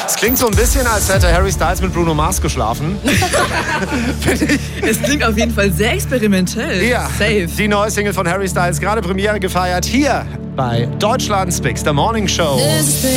Es klingt so ein bisschen, als hätte Harry Styles mit Bruno Mars geschlafen. Es klingt auf jeden Fall sehr experimentell. Ja, Safe. Die neue Single von Harry Styles, gerade Premiere gefeiert, hier bei Deutschland's Big Morning Show.